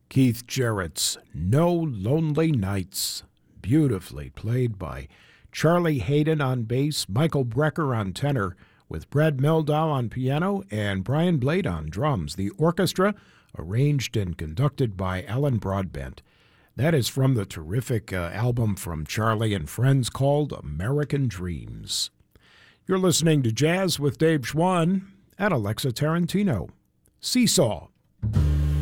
Keith Jarrett's No Lonely Nights, beautifully played by Charlie Hayden on bass, Michael Brecker on tenor, with Brad Mehldau on piano and Brian Blade on drums. The orchestra, arranged and conducted by Alan Broadbent. That is from the terrific album from Charlie and Friends called American Dreams. You're listening to Jazz with Dave Schwann and Alexa Tarantino. Seesaw.